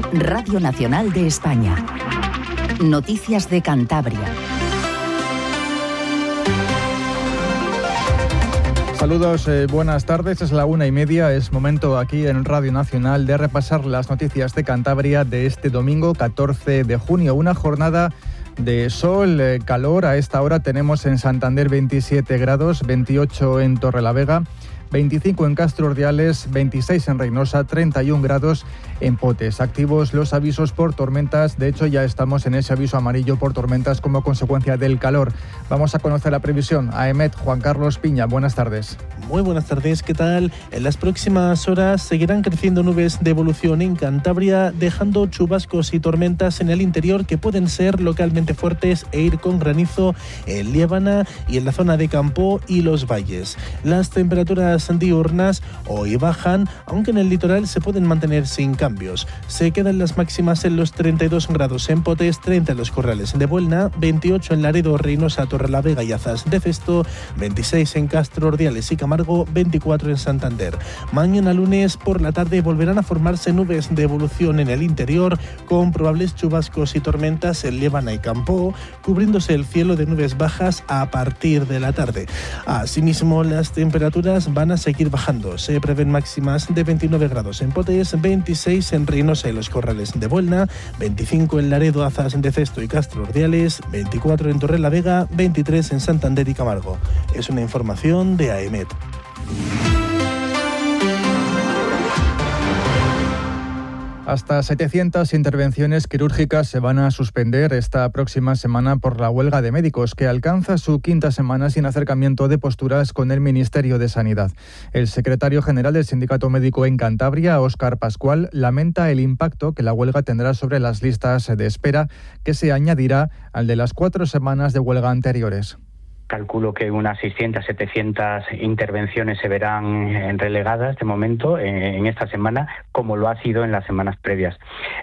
Radio Nacional de España. Noticias de Cantabria. Saludos, buenas tardes, es la 1:30, es momento aquí en Radio Nacional de repasar las noticias de Cantabria de este domingo 14 de junio, una jornada de sol, calor. A esta hora tenemos en Santander 27 grados, 28 en Torrelavega, 25 en Castro Urdiales, 26 en Reynosa, 31 grados en Potes. Activos los avisos por tormentas, de hecho ya estamos en ese aviso amarillo por tormentas como consecuencia del calor. Vamos a conocer la previsión. AEMET, Juan Carlos Piña, buenas tardes. Muy buenas tardes, ¿qué tal? En las próximas horas seguirán creciendo nubes de evolución en Cantabria, dejando chubascos y tormentas en el interior que pueden ser localmente fuertes e ir con granizo en Liébana y en la zona de Campo y los valles. Las temperaturas diurnas hoy bajan, aunque en el litoral se pueden mantener sin cambios. Se quedan las máximas en los 32 grados en Potes, 30 en los Corrales de Buelna, 28 en Laredo, Reynosa, Torrelavega y Azas de Cesto, 26 en Castro Urdiales y Camargo, 24 en Santander. Mañana lunes por la tarde volverán a formarse nubes de evolución en el interior, con probables chubascos y tormentas en Liébana y Campo, cubriéndose el cielo de nubes bajas a partir de la tarde. Asimismo, las temperaturas van a seguir bajando. Se prevén máximas de 29 grados en Potes, 26 en Reynosa y los Corrales de Buelna, 25 en Laredo, Azas de Cesto y Castro Urdiales, 24 en Torrelavega, 23 en Santander y Camargo. Es una información de AEMET. Hasta 700 intervenciones quirúrgicas se van a suspender esta próxima semana por la huelga de médicos, que alcanza su quinta semana sin acercamiento de posturas con el Ministerio de Sanidad. El secretario general del Sindicato Médico en Cantabria, Óscar Pascual, lamenta el impacto que la huelga tendrá sobre las listas de espera, que se añadirá al de las 4 semanas de huelga anteriores. Calculo que unas 600, 700 intervenciones se verán relegadas de momento en esta semana, como lo ha sido en las semanas previas.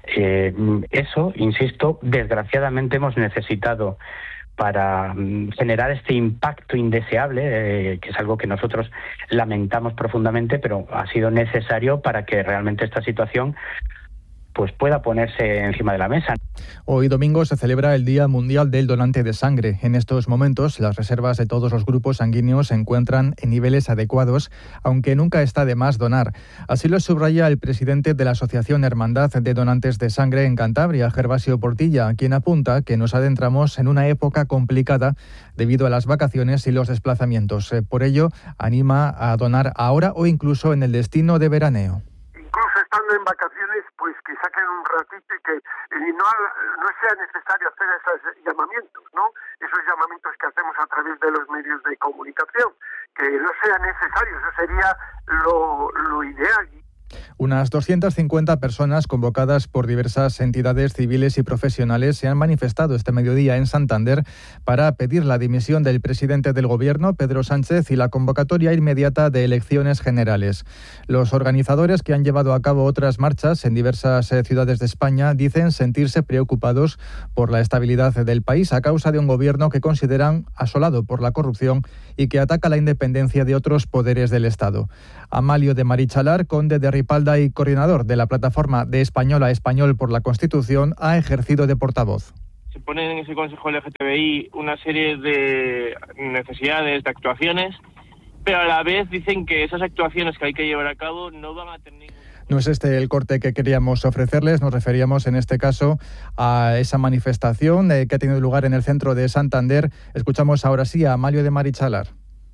Eso, insisto, desgraciadamente hemos necesitado para generar este impacto indeseable, que es algo que nosotros lamentamos profundamente, pero ha sido necesario para que realmente esta situación pues pueda ponerse encima de la mesa. Hoy domingo se celebra el Día Mundial del Donante de Sangre. En estos momentos, las reservas de todos los grupos sanguíneos se encuentran en niveles adecuados, aunque nunca está de más donar. Así lo subraya el presidente de la Asociación Hermandad de Donantes de Sangre en Cantabria, Gervasio Portilla, quien apunta que nos adentramos en una época complicada debido a las vacaciones y los desplazamientos. Por ello, anima a donar ahora o incluso en el destino de veraneo. Estando en vacaciones, pues que saquen un ratito y que no sea necesario hacer esos llamamientos, ¿no? Esos llamamientos que hacemos a través de los medios de comunicación, que no sea necesario, eso sería lo ideal. Unas 250 personas convocadas por diversas entidades civiles y profesionales se han manifestado este mediodía en Santander para pedir la dimisión del presidente del Gobierno, Pedro Sánchez, y la convocatoria inmediata de elecciones generales. Los organizadores, que han llevado a cabo otras marchas en diversas ciudades de España, dicen sentirse preocupados por la estabilidad del país a causa de un gobierno que consideran asolado por la corrupción y que ataca la independencia de otros poderes del Estado. Amalio de Marichalar, conde de Ripalda y coordinador de la plataforma de Español a Español por la Constitución, ha ejercido de portavoz. Se ponen en ese Consejo LGTBI una serie de necesidades, de actuaciones, pero a la vez dicen que esas actuaciones que hay que llevar a cabo no van a tener ningún... No es este el corte que queríamos ofrecerles, nos referíamos en este caso a esa manifestación que ha tenido lugar en el centro de Santander. Escuchamos ahora sí a Amalio de Marichalar.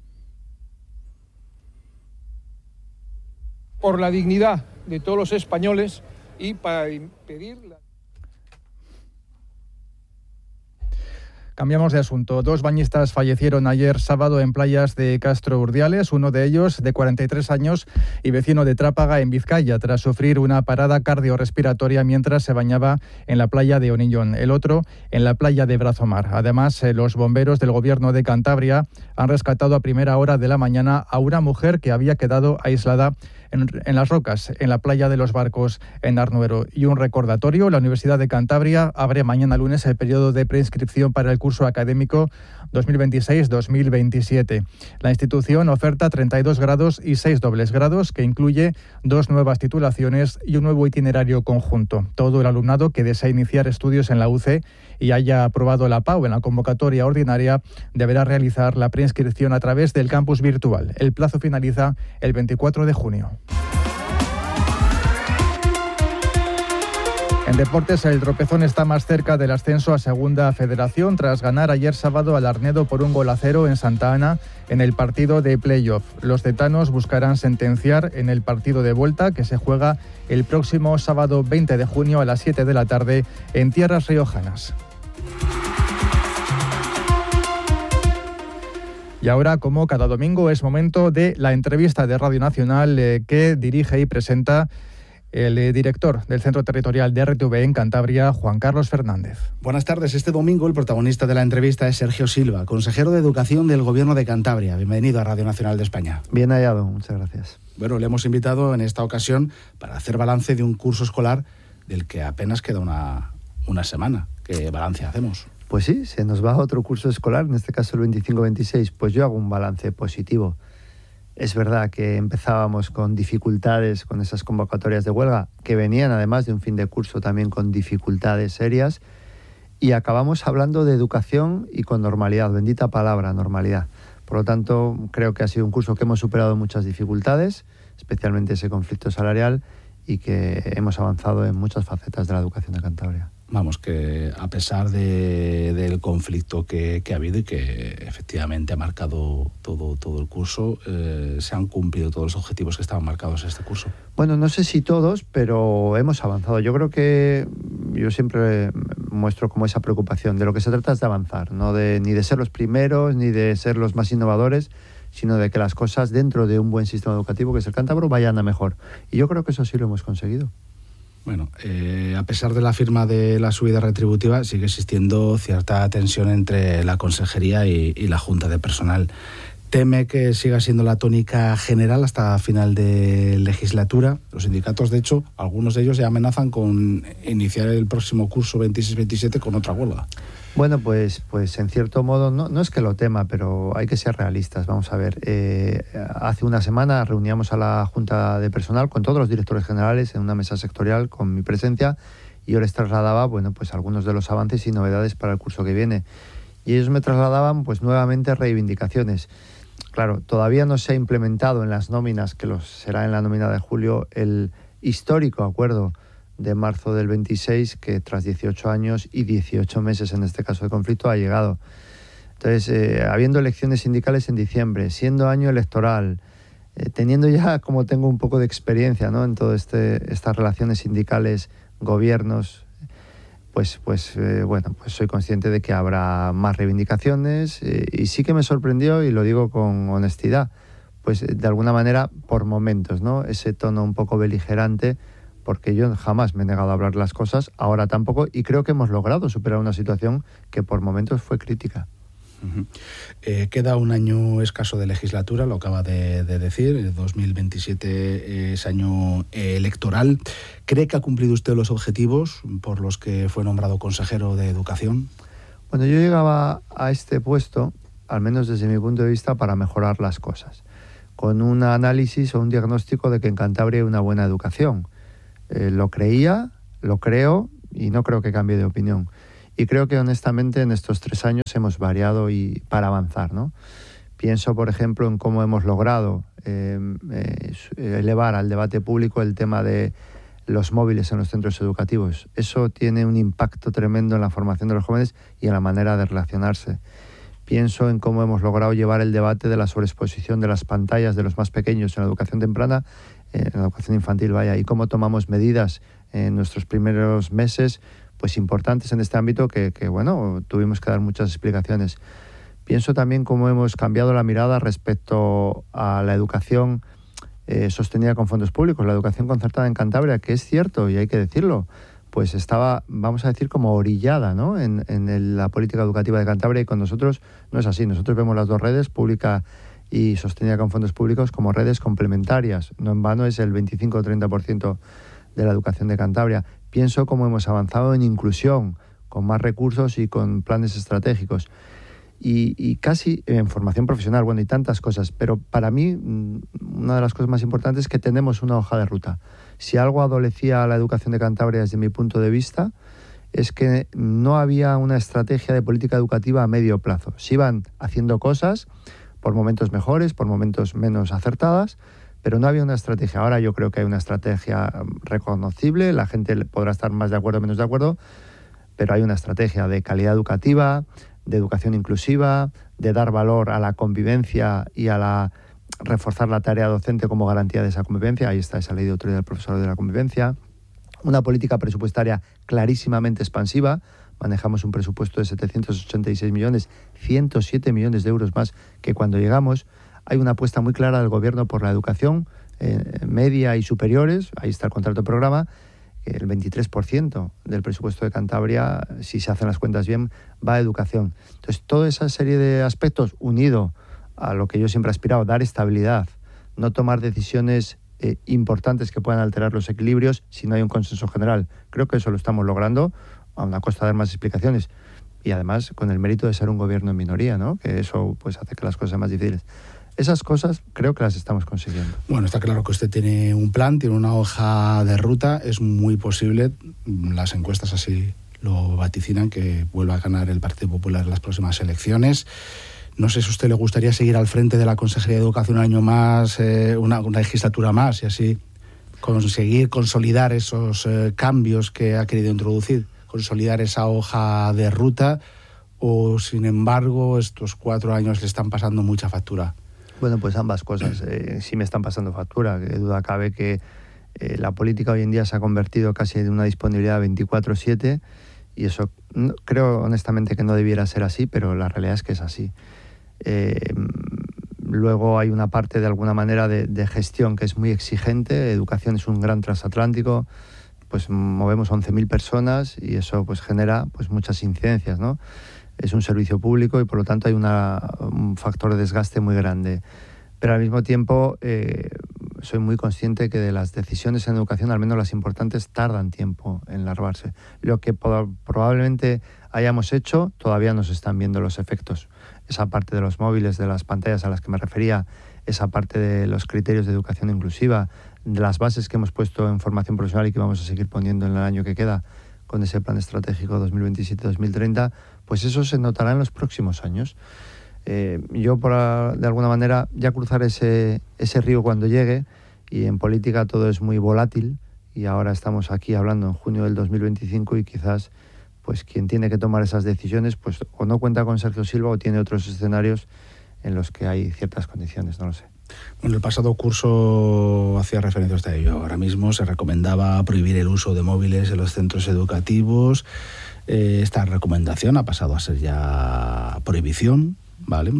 Por la dignidad de todos los españoles y para impedir la... Cambiamos de asunto. 2 bañistas fallecieron ayer sábado en playas de Castro Urdiales, uno de ellos de 43 años y vecino de Trápaga, en Vizcaya, tras sufrir una parada cardiorrespiratoria mientras se bañaba en la playa de Onillón, el otro en la playa de Brazomar. Además, los bomberos del Gobierno de Cantabria han rescatado a primera hora de la mañana a una mujer que había quedado aislada en Las Rocas, en la playa de los Barcos en Arnuero. Y un recordatorio, la Universidad de Cantabria abre mañana lunes el periodo de preinscripción para el curso académico 2026-2027. La institución oferta 32 grados y 6 dobles grados, que incluye 2 nuevas titulaciones y un nuevo itinerario conjunto. Todo el alumnado que desea iniciar estudios en la UCE y haya aprobado la PAU en la convocatoria ordinaria deberá realizar la preinscripción a través del campus virtual. El plazo finaliza el 24 de junio. En deportes, el Tropezón está más cerca del ascenso a Segunda Federación tras ganar ayer sábado al Arnedo por 1-0 en Santa Ana en el partido de playoff. Los cetanos buscarán sentenciar en el partido de vuelta que se juega el próximo sábado 20 de junio a las 7 de la tarde en tierras riojanas. Y ahora, como cada domingo, es momento de la entrevista de Radio Nacional que dirige y presenta el director del Centro Territorial de RTV en Cantabria, Juan Carlos Fernández. Buenas tardes. Este domingo el protagonista de la entrevista es Sergio Silva, consejero de Educación del Gobierno de Cantabria. Bienvenido a Radio Nacional de España. Bien hallado, muchas gracias. Bueno, le hemos invitado en esta ocasión para hacer balance de un curso escolar del que apenas queda una semana. ¿Qué balance hacemos? Pues sí, se nos va otro curso escolar, en este caso el 25-26. Pues yo hago un balance positivo. Es verdad que empezábamos con dificultades con esas convocatorias de huelga, que venían además de un fin de curso también con dificultades serias, y acabamos hablando de educación y con normalidad, bendita palabra, normalidad. Por lo tanto, creo que ha sido un curso que hemos superado muchas dificultades, especialmente ese conflicto salarial, y que hemos avanzado en muchas facetas de la educación de Cantabria. Vamos, que a pesar del conflicto que ha habido y que efectivamente ha marcado todo el curso, se han cumplido todos los objetivos que estaban marcados en este curso. Bueno, no sé si todos, pero hemos avanzado. Yo creo que yo siempre muestro como esa preocupación. De lo que se trata es de avanzar, no ni de ser los primeros, ni de ser los más innovadores, sino de que las cosas dentro de un buen sistema educativo, que es el cántabro, vayan a mejor. Y yo creo que eso sí lo hemos conseguido. Bueno, a pesar de la firma de la subida retributiva, sigue existiendo cierta tensión entre la Consejería y la Junta de Personal. ¿Teme que siga siendo la tónica general hasta final de legislatura? Los sindicatos, de hecho, algunos de ellos ya amenazan con iniciar el próximo curso 26-27 con otra huelga. Bueno, pues en cierto modo, no es que lo tema, pero hay que ser realistas. Vamos a ver, hace una semana reuníamos a la Junta de Personal con todos los directores generales en una mesa sectorial con mi presencia, y yo les trasladaba, bueno, pues algunos de los avances y novedades para el curso que viene. Y ellos me trasladaban, pues nuevamente, reivindicaciones. Claro, todavía no se ha implementado en las nóminas, que será en la nómina de julio, el histórico acuerdo de marzo del 26, que tras 18 años y 18 meses en este caso de conflicto ha llegado. Entonces, habiendo elecciones sindicales en diciembre, siendo año electoral, teniendo ya, como tengo un poco de experiencia, ¿no?, en todo estas relaciones sindicales, gobiernos, pues soy consciente de que habrá más reivindicaciones, y sí que me sorprendió, y lo digo con honestidad, pues de alguna manera por momentos, ¿no?, ese tono un poco beligerante, porque yo jamás me he negado a hablar las cosas, ahora tampoco, y creo que hemos logrado superar una situación que por momentos fue crítica. Uh-huh. Queda un año escaso de legislatura, lo acaba de decir, el 2027 es año electoral. ¿Cree que ha cumplido usted los objetivos por los que fue nombrado consejero de Educación? Bueno, yo llegaba a este puesto, al menos desde mi punto de vista, para mejorar las cosas, con un análisis o un diagnóstico de que en Cantabria hay una buena educación. Lo creía, lo creo, y no creo que cambie de opinión. Y creo que honestamente en estos 3 años hemos variado y para avanzar, ¿no? Pienso, por ejemplo, en cómo hemos logrado elevar al debate público el tema de los móviles en los centros educativos. Eso tiene un impacto tremendo en la formación de los jóvenes y en la manera de relacionarse. Pienso en cómo hemos logrado llevar el debate de la sobreexposición de las pantallas de los más pequeños en la educación temprana, en la educación infantil, y cómo tomamos medidas en nuestros primeros meses, pues importantes en este ámbito que tuvimos que dar muchas explicaciones. Pienso también cómo hemos cambiado la mirada respecto a la educación sostenida con fondos públicos, la educación concertada en Cantabria, que es cierto, y hay que decirlo, pues estaba, vamos a decir, como orillada, ¿no?, en la política educativa de Cantabria, y con nosotros no es así. Nosotros vemos las dos redes, pública y sostenida con fondos públicos como redes complementarias. No en vano es el 25 o 30% de la educación de Cantabria. Pienso cómo hemos avanzado en inclusión, con más recursos y con planes estratégicos. Y casi en formación profesional, bueno, y tantas cosas. Pero para mí, una de las cosas más importantes es que tenemos una hoja de ruta. Si algo adolecía a la educación de Cantabria desde mi punto de vista, es que no había una estrategia de política educativa a medio plazo. Se iban haciendo cosas, por momentos mejores, por momentos menos acertadas, pero no había una estrategia. Ahora yo creo que hay una estrategia reconocible, la gente podrá estar más de acuerdo o menos de acuerdo, pero hay una estrategia de calidad educativa, de educación inclusiva, de dar valor a la convivencia y a reforzar la tarea docente como garantía de esa convivencia. Ahí está esa ley de autoridad del profesor de la convivencia. Una política presupuestaria clarísimamente expansiva. Manejamos un presupuesto de 786 millones, 107 millones de euros más que cuando llegamos. Hay una apuesta muy clara del Gobierno por la educación media y superiores. Ahí está el contrato de programa. El 23% del presupuesto de Cantabria, si se hacen las cuentas bien, va a educación. Entonces, toda esa serie de aspectos, unido a lo que yo siempre he aspirado, dar estabilidad, no tomar decisiones importantes que puedan alterar los equilibrios si no hay un consenso general. Creo que eso lo estamos logrando, a una costa de dar más explicaciones. Y además con el mérito de ser un gobierno en minoría, ¿no? Que eso pues hace que las cosas sean más difíciles. Esas cosas creo que las estamos consiguiendo. Bueno, está claro que usted tiene un plan, tiene una hoja de ruta. Es muy posible, las encuestas así lo vaticinan, que vuelva a ganar el Partido Popular en las próximas elecciones. No sé si a usted le gustaría seguir al frente de la Consejería de Educación un año más, una legislatura más, y así conseguir consolidar esos cambios que ha querido introducir, consolidar esa hoja de ruta, o sin embargo estos 4 años le están pasando mucha factura. Bueno, pues ambas cosas. Sí me están pasando factura. De duda cabe que la política hoy en día se ha convertido casi en una disponibilidad 24/7 y eso creo honestamente que no debiera ser así, pero la realidad es que es así. Luego hay una parte de alguna manera de gestión que es muy exigente. Educación es un gran transatlántico, pues movemos 11.000 personas y eso pues genera pues muchas incidencias, ¿no? Es un servicio público y por lo tanto hay un factor de desgaste muy grande. Pero al mismo tiempo soy muy consciente que de las decisiones en educación, al menos las importantes, tardan tiempo en larvarse. Lo que probablemente hayamos hecho, todavía no se están viendo los efectos. Esa parte de los móviles, de las pantallas a las que me refería, esa parte de los criterios de educación inclusiva, de las bases que hemos puesto en formación profesional y que vamos a seguir poniendo en el año que queda con ese plan estratégico 2027-2030, pues eso se notará en los próximos años. Yo, de alguna manera, ya cruzar ese río cuando llegue, y en política todo es muy volátil, y ahora estamos aquí hablando en junio del 2025 y quizás pues quien tiene que tomar esas decisiones pues o no cuenta con Sergio Silva o tiene otros escenarios en los que hay ciertas condiciones, no lo sé. Bueno, el pasado curso hacía referencia a ello. Ahora mismo se recomendaba prohibir el uso de móviles en los centros educativos. Esta recomendación ha pasado a ser ya prohibición, ¿vale?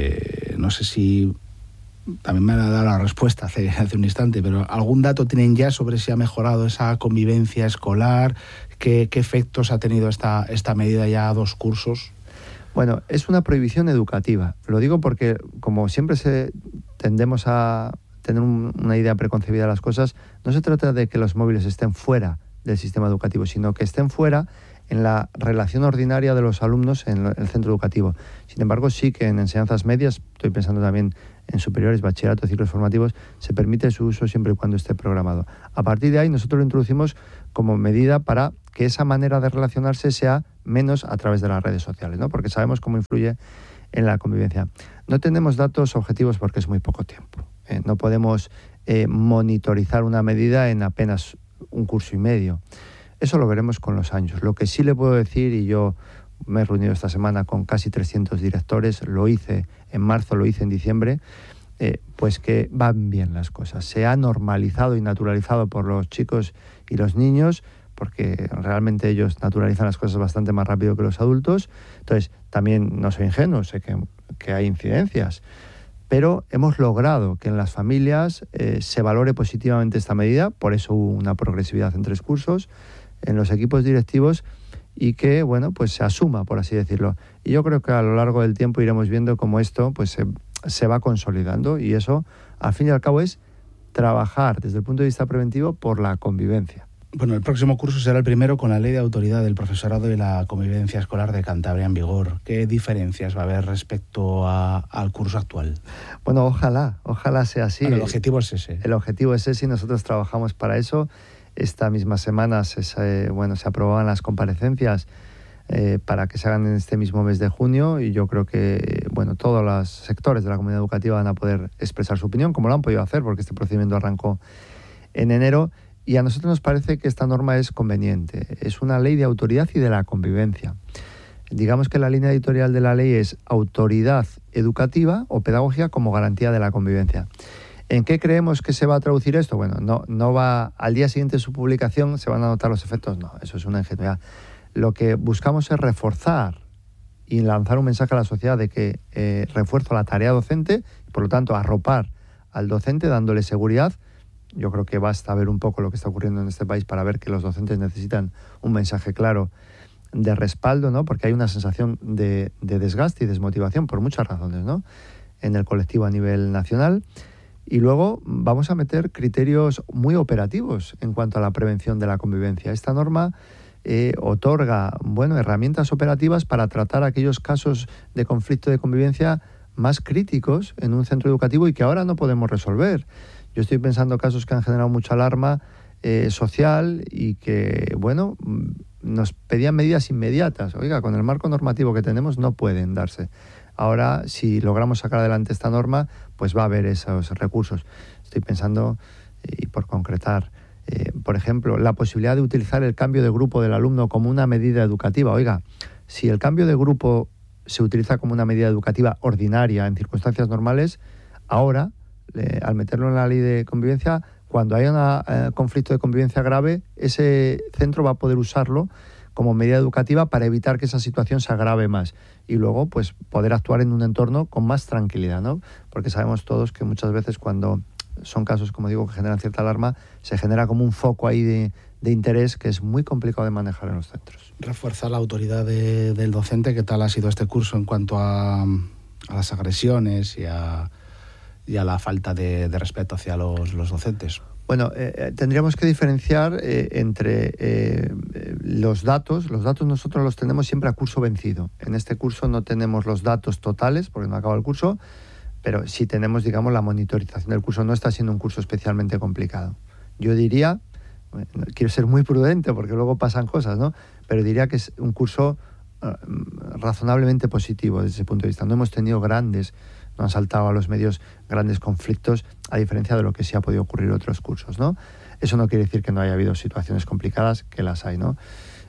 No sé si también me ha dado la respuesta hace un instante, pero ¿algún dato tienen ya sobre si ha mejorado esa convivencia escolar? ¿Qué efectos ha tenido esta medida ya a 2 cursos? Bueno, es una prohibición educativa. Lo digo porque, como siempre tendemos a tener una idea preconcebida de las cosas, no se trata de que los móviles estén fuera del sistema educativo, sino que estén fuera en la relación ordinaria de los alumnos en el centro educativo. Sin embargo, sí que en enseñanzas medias, estoy pensando también en superiores, bachillerato, ciclos formativos, se permite su uso siempre y cuando esté programado. A partir de ahí, nosotros lo introducimos como medida para que esa manera de relacionarse sea menos a través de las redes sociales, ¿no? Porque sabemos cómo influye en la convivencia. No tenemos datos objetivos porque es muy poco tiempo. No podemos monitorizar una medida en apenas un curso y medio. Eso lo veremos con los años. Lo que sí le puedo decir, y yo me he reunido esta semana con casi 300 directores, lo hice en marzo, lo hice en diciembre, pues que van bien las cosas. Se ha normalizado y naturalizado por los chicos y los niños, porque realmente ellos naturalizan las cosas bastante más rápido que los adultos. Entonces, también no soy ingenuo, sé que hay incidencias, pero hemos logrado que en las familias se valore positivamente esta medida, por eso hubo una progresividad en 3 cursos, en los equipos directivos, y que, bueno, pues se asuma, por así decirlo. Y yo creo que a lo largo del tiempo iremos viendo cómo esto pues se va consolidando, y eso, al fin y al cabo, es trabajar desde el punto de vista preventivo por la convivencia. Bueno, el próximo curso será el primero con la Ley de Autoridad del Profesorado y la Convivencia Escolar de Cantabria en vigor. ¿Qué diferencias va a haber respecto al curso actual? Bueno, ojalá sea así. Bueno, el objetivo es ese. El objetivo es ese y nosotros trabajamos para eso. Esta misma semana se aprobaban las comparecencias para que se hagan en este mismo mes de junio, y yo creo que todos los sectores de la comunidad educativa van a poder expresar su opinión, como lo han podido hacer, porque este procedimiento arrancó en enero. Y a nosotros nos parece que esta norma es conveniente. Es una ley de autoridad y de la convivencia. Digamos que la línea editorial de la ley es autoridad educativa o pedagógica como garantía de la convivencia. ¿En qué creemos que se va a traducir esto? Bueno, no va al día siguiente de su publicación, se van a notar los efectos. No, eso es una ingenuidad. Lo que buscamos es reforzar y lanzar un mensaje a la sociedad de que refuerzo la tarea docente y, por lo tanto, arropar al docente dándole seguridad. Yo creo que basta ver un poco lo que está ocurriendo en este país para ver que los docentes necesitan un mensaje claro de respaldo, ¿no? Porque hay una sensación de desgaste y desmotivación por muchas razones, ¿no?, en el colectivo a nivel nacional. Y luego vamos a meter criterios muy operativos en cuanto a la prevención de la convivencia. Esta norma otorga herramientas operativas para tratar aquellos casos de conflicto de convivencia más críticos en un centro educativo y que ahora no podemos resolver. Yo estoy pensando casos que han generado mucha alarma social y que, nos pedían medidas inmediatas. Oiga, con el marco normativo que tenemos no pueden darse. Ahora, si logramos sacar adelante esta norma, pues va a haber esos recursos. Estoy pensando, y por concretar, por ejemplo, la posibilidad de utilizar el cambio de grupo del alumno como una medida educativa. Oiga, si el cambio de grupo se utiliza como una medida educativa ordinaria en circunstancias normales, ahora, al meterlo en la ley de convivencia, cuando haya un conflicto de convivencia grave, ese centro va a poder usarlo como medida educativa para evitar que esa situación se agrave más y luego pues poder actuar en un entorno con más tranquilidad, ¿no? Porque sabemos todos que muchas veces cuando son casos, como digo, que generan cierta alarma, se genera como un foco ahí de interés que es muy complicado de manejar en los centros. Refuerza la autoridad del docente. ¿Qué tal ha sido este curso en cuanto a las agresiones y a la falta de respeto hacia los docentes? Bueno, tendríamos que diferenciar entre los datos. Los datos nosotros los tenemos siempre a curso vencido. En este curso no tenemos los datos totales porque no acaba el curso, pero sí tenemos, digamos, la monitorización del curso. No está siendo un curso especialmente complicado. Yo diría, quiero ser muy prudente porque luego pasan cosas, ¿no? Pero diría que es un curso razonablemente positivo desde ese punto de vista. No hemos tenido no han saltado a los medios grandes conflictos, a diferencia de lo que sí ha podido ocurrir en otros cursos, ¿no? Eso no quiere decir que no haya habido situaciones complicadas, que las hay, ¿no?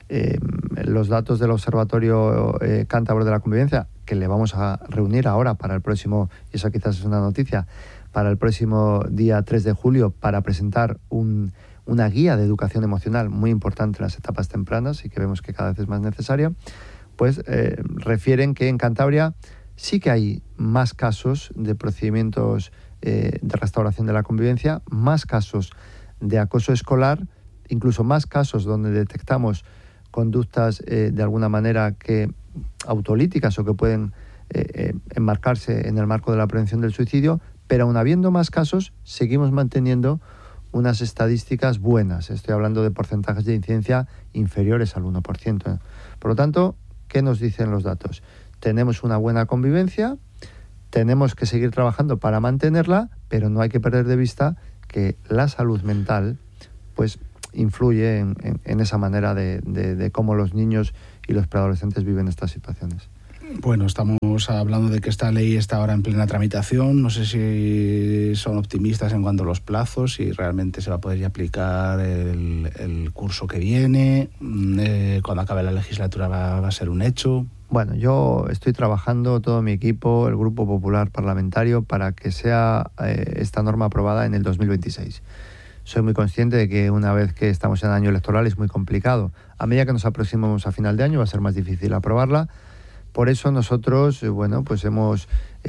Los datos del Observatorio Cántabro de la Convivencia, que le vamos a reunir ahora para el próximo, y eso quizás es una noticia, para el próximo día 3 de julio, para presentar una guía de educación emocional muy importante en las etapas tempranas y que vemos que cada vez es más necesaria, pues refieren que en Cantabria sí que hay más casos de procedimientos de restauración de la convivencia, más casos de acoso escolar, incluso más casos donde detectamos conductas de alguna manera que autolíticas o que pueden enmarcarse en el marco de la prevención del suicidio, pero aun habiendo más casos, seguimos manteniendo unas estadísticas buenas. Estoy hablando de porcentajes de incidencia inferiores al 1%. Por lo tanto, ¿qué nos dicen los datos? Tenemos una buena convivencia, tenemos que seguir trabajando para mantenerla, pero no hay que perder de vista que la salud mental pues influye en esa manera de cómo los niños y los preadolescentes viven estas situaciones. Bueno, estamos hablando de que esta ley está ahora en plena tramitación. No sé si son optimistas en cuanto a los plazos, si realmente se va a poder ya aplicar el curso que viene, cuando acabe la legislatura va a ser un hecho. Bueno, yo estoy trabajando, todo mi equipo, el Grupo Popular Parlamentario, para que sea esta norma aprobada en el 2026. Soy muy consciente de que una vez que estamos en año electoral es muy complicado. A medida que nos aproximamos a final de año va a ser más difícil aprobarla. Por eso nosotros, pues hemos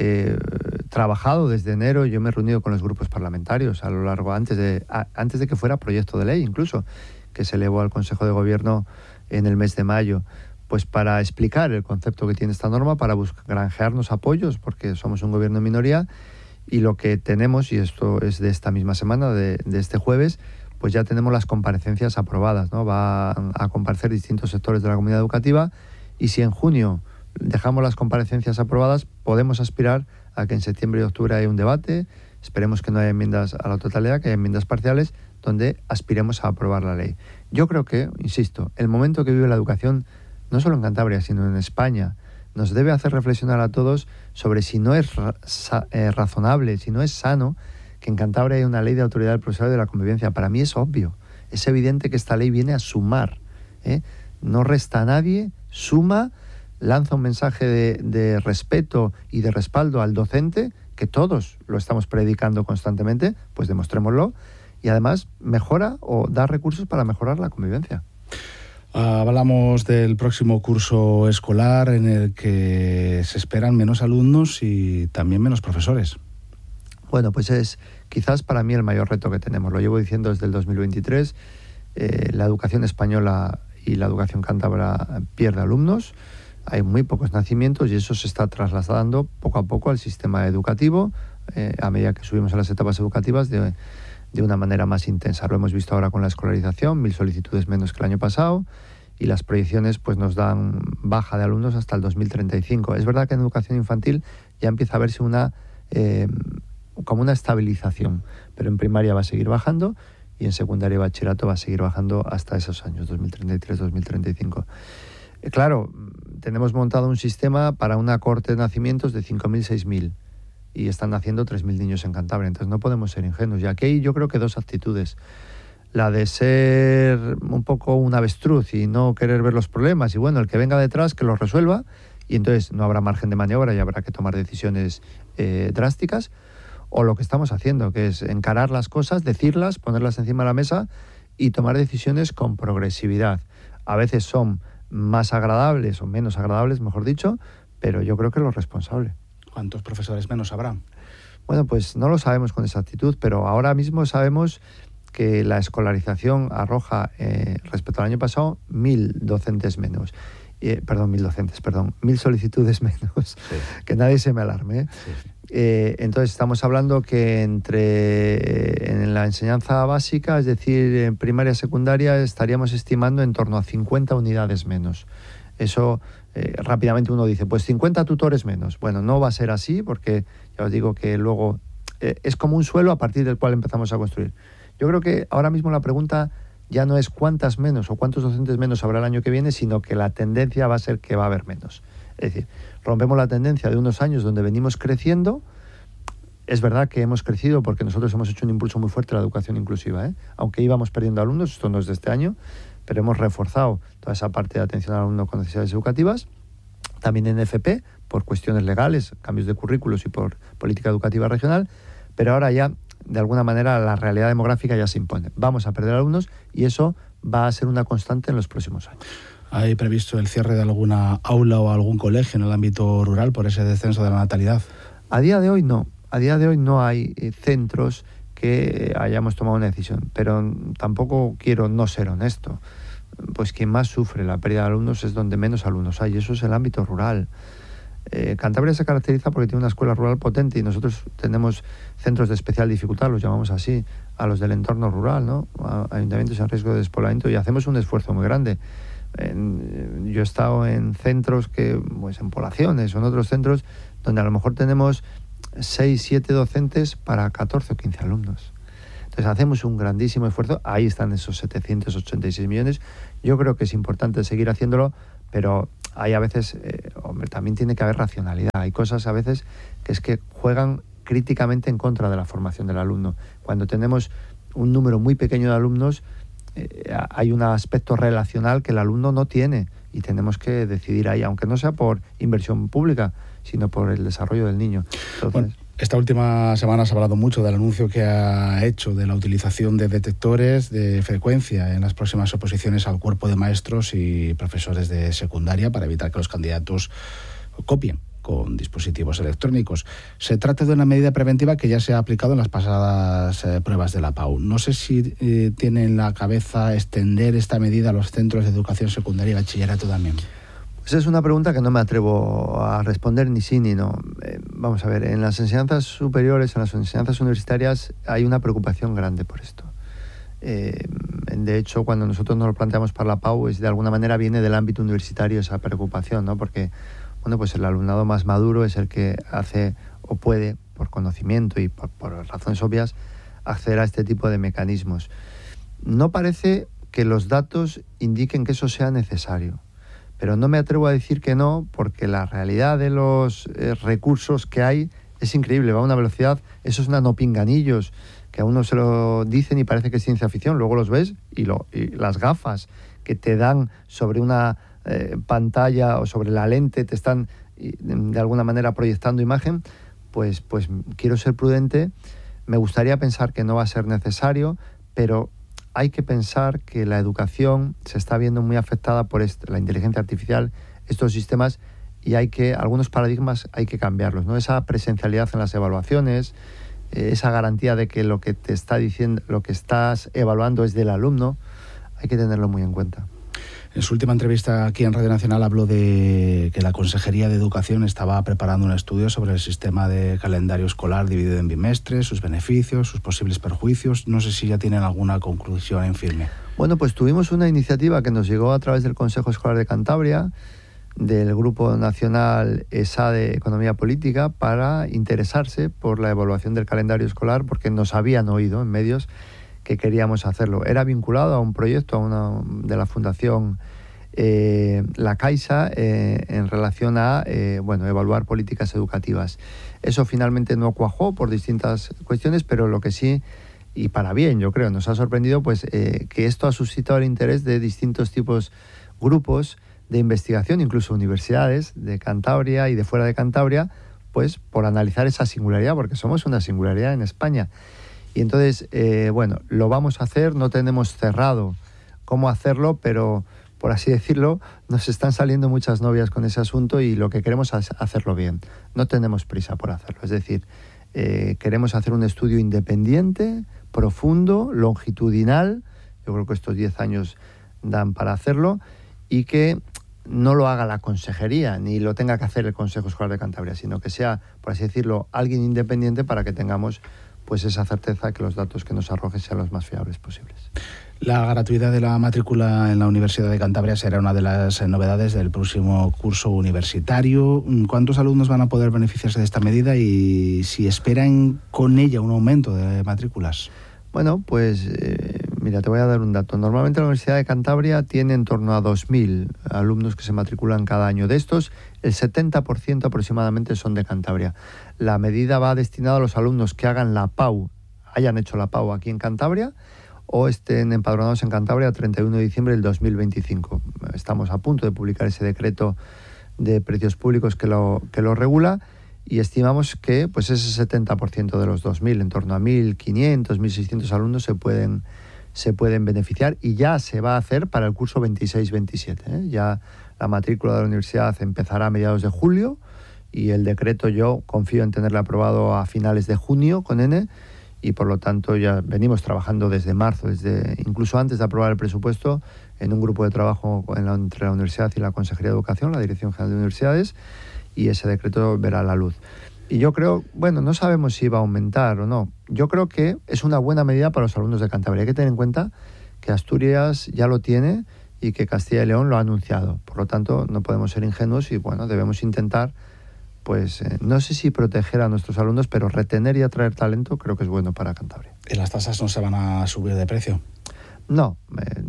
trabajado desde enero. Yo me he reunido con los grupos parlamentarios a lo largo, antes de que fuera proyecto de ley incluso, que se elevó al Consejo de Gobierno en el mes de mayo, pues para explicar el concepto que tiene esta norma, para granjearnos apoyos, porque somos un gobierno en minoría, y lo que tenemos, y esto es de esta misma semana, de este jueves, pues ya tenemos las comparecencias aprobadas, ¿no? Van a comparecer distintos sectores de la comunidad educativa, y si en junio dejamos las comparecencias aprobadas, podemos aspirar a que en septiembre y octubre haya un debate. Esperemos que no haya enmiendas a la totalidad, que haya enmiendas parciales, donde aspiremos a aprobar la ley. Yo creo que, insisto, el momento que vive la educación, no solo en Cantabria, sino en España, nos debe hacer reflexionar a todos sobre si no es razonable, si no es sano, que en Cantabria haya una ley de autoridad del profesorado y de la convivencia. Para mí es obvio, es evidente que esta ley viene a sumar, no resta a nadie, suma, lanza un mensaje de respeto y de respaldo al docente, que todos lo estamos predicando constantemente, pues demostrémoslo, y además mejora o da recursos para mejorar la convivencia. Hablamos del próximo curso escolar en el que se esperan menos alumnos y también menos profesores. Bueno, pues es quizás para mí el mayor reto que tenemos. Lo llevo diciendo desde el 2023. La educación española y la educación cántabra pierde alumnos. Hay muy pocos nacimientos y eso se está trasladando poco a poco al sistema educativo a medida que subimos a las etapas educativas de una manera más intensa. Lo hemos visto ahora con la escolarización, 1.000 solicitudes menos que el año pasado, y las proyecciones pues nos dan baja de alumnos hasta el 2035. Es verdad que en educación infantil ya empieza a verse como una estabilización, pero en primaria va a seguir bajando y en secundaria y bachillerato va a seguir bajando hasta esos años, 2033-2035. Claro, tenemos montado un sistema para una cohorte de nacimientos de 5.000-6.000 y están naciendo 3.000 niños en Cantabria, entonces no podemos ser ingenuos. Y aquí hay yo creo que dos actitudes. La de ser un poco un avestruz y no querer ver los problemas, y bueno, el que venga detrás que los resuelva, y entonces no habrá margen de maniobra y habrá que tomar decisiones drásticas, o lo que estamos haciendo, que es encarar las cosas, decirlas, ponerlas encima de la mesa y tomar decisiones con progresividad. A veces son más agradables o menos agradables, mejor dicho, pero yo creo que es lo responsable. ¿Cuántos profesores menos habrá? Bueno, pues no lo sabemos con exactitud, pero ahora mismo sabemos que la escolarización arroja, respecto al año pasado, 1.000 docentes menos. 1.000 solicitudes menos. Sí. Que nadie se me alarme. Sí. Entonces estamos hablando que en la enseñanza básica, es decir, en primaria y secundaria, estaríamos estimando en torno a 50 unidades menos. Eso rápidamente uno dice, pues 50 tutores menos. Bueno, no va a ser así porque ya os digo que luego es como un suelo a partir del cual empezamos a construir. Yo creo que ahora mismo la pregunta ya no es cuántas menos o cuántos docentes menos habrá el año que viene, sino que la tendencia va a ser que va a haber menos. Es decir, rompemos la tendencia de unos años donde venimos creciendo. Es verdad que hemos crecido porque nosotros hemos hecho un impulso muy fuerte a la educación inclusiva, aunque íbamos perdiendo alumnos, esto no es de este año, pero hemos reforzado toda esa parte de atención al alumno con necesidades educativas, también en FP, por cuestiones legales, cambios de currículos y por política educativa regional, pero ahora ya, de alguna manera, la realidad demográfica ya se impone. Vamos a perder alumnos y eso va a ser una constante en los próximos años. ¿Hay previsto el cierre de alguna aula o algún colegio en el ámbito rural por ese descenso de la natalidad? A día de hoy no. A día de hoy no hay centros que hayamos tomado una decisión, pero tampoco quiero no ser honesto. Pues quien más sufre la pérdida de alumnos es donde menos alumnos hay, y eso es el ámbito rural. Cantabria se caracteriza porque tiene una escuela rural potente y nosotros tenemos centros de especial dificultad, los llamamos así, a los del entorno rural, ¿no? A ayuntamientos en riesgo de despoblamiento, y hacemos un esfuerzo muy grande. Yo he estado en centros pues en poblaciones o en otros centros donde a lo mejor tenemos 6, 7 docentes para 14 o 15 alumnos. Entonces hacemos un grandísimo esfuerzo, ahí están esos 786 millones. Yo creo que es importante seguir haciéndolo, pero hay a veces, también tiene que haber racionalidad. Hay cosas a veces que es que juegan críticamente en contra de la formación del alumno. Cuando tenemos un número muy pequeño de alumnos, hay un aspecto relacional que el alumno no tiene y tenemos que decidir ahí, aunque no sea por inversión pública, sino por el desarrollo del niño. Entonces, bueno, esta última semana se ha hablado mucho del anuncio que ha hecho de la utilización de detectores de frecuencia en las próximas oposiciones al cuerpo de maestros y profesores de secundaria para evitar que los candidatos copien con dispositivos electrónicos. Se trata de una medida preventiva que ya se ha aplicado en las pasadas pruebas de la PAU. No sé si tiene en la cabeza extender esta medida a los centros de educación secundaria y bachillerato también. Pues es una pregunta que no me atrevo a responder ni sí ni no. Vamos a ver, en las enseñanzas superiores, en las enseñanzas universitarias, hay una preocupación grande por esto. De hecho, cuando nosotros nos lo planteamos para la PAU, de alguna manera viene del ámbito universitario esa preocupación, ¿no? Porque, bueno, pues el alumnado más maduro es el que hace o puede, por conocimiento y por razones obvias, acceder a este tipo de mecanismos. No parece que los datos indiquen que eso sea necesario, pero no me atrevo a decir que no, porque la realidad de los recursos que hay es increíble, va a una velocidad, esos nanopinganillos que a uno se lo dicen y parece que es ciencia ficción, luego los ves y las gafas que te dan sobre una pantalla o sobre la lente te están de alguna manera proyectando imagen, pues quiero ser prudente. Me gustaría pensar que no va a ser necesario, pero hay que pensar que la educación se está viendo muy afectada por la inteligencia artificial, estos sistemas, y algunos paradigmas hay que cambiarlos, ¿no? Esa presencialidad en las evaluaciones, esa garantía de que lo que te está diciendo, lo que estás evaluando es del alumno, hay que tenerlo muy en cuenta. En su última entrevista aquí en Radio Nacional habló de que la Consejería de Educación estaba preparando un estudio sobre el sistema de calendario escolar dividido en bimestres, sus beneficios, sus posibles perjuicios. No sé si ya tienen alguna conclusión en firme. Bueno, pues tuvimos una iniciativa que nos llegó a través del Consejo Escolar de Cantabria, del Grupo Nacional ESA de Economía Política, para interesarse por la evaluación del calendario escolar, porque nos habían oído en medios que queríamos hacerlo. Era vinculado a un proyecto de la Fundación La Caixa en relación a evaluar políticas educativas. Eso finalmente no cuajó por distintas cuestiones, pero lo que sí, y para bien, yo creo, nos ha sorprendido que esto ha suscitado el interés de distintos grupos de investigación, incluso universidades de Cantabria y de fuera de Cantabria, pues por analizar esa singularidad, porque somos una singularidad en España. Y entonces, lo vamos a hacer, no tenemos cerrado cómo hacerlo, pero, por así decirlo, nos están saliendo muchas novias con ese asunto y lo que queremos es hacerlo bien. No tenemos prisa por hacerlo, es decir, queremos hacer un estudio independiente, profundo, longitudinal, yo creo que estos 10 años dan para hacerlo, y que no lo haga la consejería, ni lo tenga que hacer el Consejo Escolar de Cantabria, sino que sea, por así decirlo, alguien independiente para que tengamos pues esa certeza que los datos que nos arroje sean los más fiables posibles. La gratuidad de la matrícula en la Universidad de Cantabria será una de las novedades del próximo curso universitario. ¿Cuántos alumnos van a poder beneficiarse de esta medida y si esperan con ella un aumento de matrículas? Bueno, pues mira, te voy a dar un dato. Normalmente la Universidad de Cantabria tiene en torno a 2.000 alumnos que se matriculan cada año. De estos, el 70% aproximadamente son de Cantabria. La medida va destinada a los alumnos que hagan la PAU, hayan hecho la PAU aquí en Cantabria o estén empadronados en Cantabria el 31 de diciembre del 2025. Estamos a punto de publicar ese decreto de precios públicos que lo regula y estimamos que pues ese 70% de los 2.000, en torno a 1.500, 1.600 alumnos se pueden beneficiar y ya se va a hacer para el curso 26-27. Ya la matrícula de la universidad empezará a mediados de julio y el decreto yo confío en tenerlo aprobado a finales de junio con N y por lo tanto ya venimos trabajando desde marzo, incluso antes de aprobar el presupuesto, en un grupo de trabajo entre la universidad y la Consejería de Educación, la Dirección General de Universidades, y ese decreto verá la luz. Y yo creo, no sabemos si va a aumentar o no. Yo creo que es una buena medida para los alumnos de Cantabria. Hay que tener en cuenta que Asturias ya lo tiene y que Castilla y León lo ha anunciado. Por lo tanto, no podemos ser ingenuos y debemos intentar, no sé si proteger a nuestros alumnos, pero retener y atraer talento creo que es bueno para Cantabria. ¿Y las tasas no se van a subir de precio? No,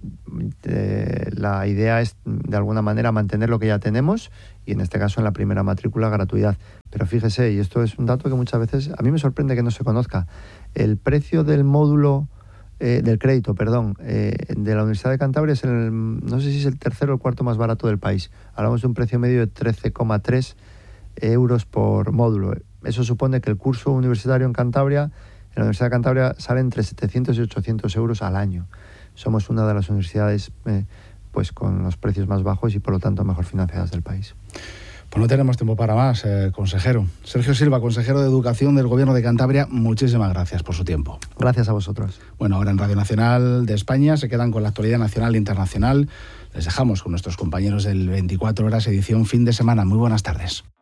la idea es de alguna manera mantener lo que ya tenemos y en este caso en la primera matrícula gratuidad. Pero fíjese, y esto es un dato que muchas veces a mí me sorprende que no se conozca, el precio del módulo, del crédito, de la Universidad de Cantabria es no sé si es el tercero o el cuarto más barato del país. Hablamos de un precio medio de 13,3 euros por módulo. Eso supone que el curso universitario en Cantabria, en la Universidad de Cantabria, sale entre 700 y 800 euros al año. Somos una de las universidades con los precios más bajos y por lo tanto mejor financiadas del país. Pues no tenemos tiempo para más, consejero. Sergio Silva, consejero de Educación del Gobierno de Cantabria, muchísimas gracias por su tiempo. Gracias a vosotros. Bueno, ahora en Radio Nacional de España se quedan con la actualidad nacional e internacional. Les dejamos con nuestros compañeros del 24 Horas edición fin de semana. Muy buenas tardes.